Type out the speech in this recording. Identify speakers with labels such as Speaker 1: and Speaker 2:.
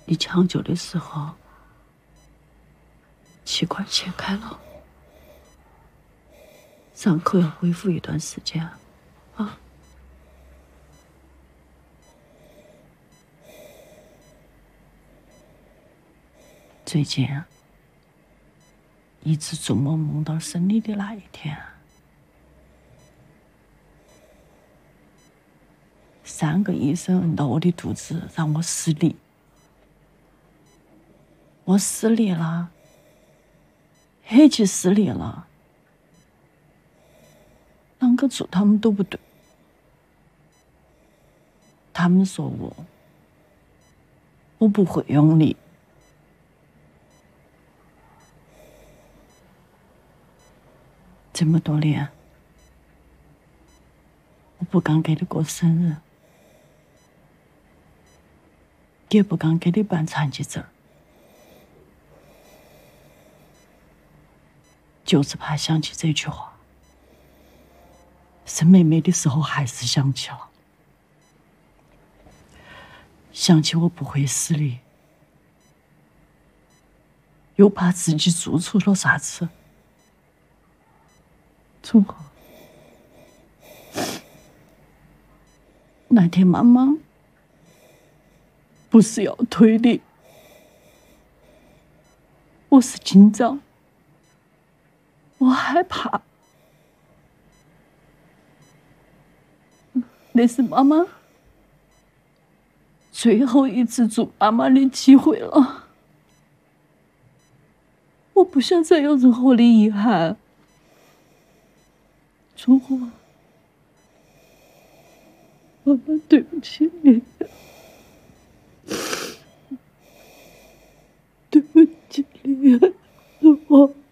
Speaker 1: 你抢救的时候，气管切开了，伤口要恢复一段时间啊。最近一直做梦梦到生你的那一天，3个医生摁到我的肚子，让我失力。我失力了，黑气失力了，啷个做他们都不对。他们说我不会用力。这么多年，我不敢给你过生日，也不敢给你办残疾证，就是怕想起这句话。生妹妹的时候还是想起了，想起我不会死力，又怕自己做错了啥子。聪哥，那天妈妈不是要推你，我是紧张，我害怕。那是妈妈最后一次做妈妈的机会了，我不想再有任何的遗憾。春花，妈妈对不起你，对不起你，春花。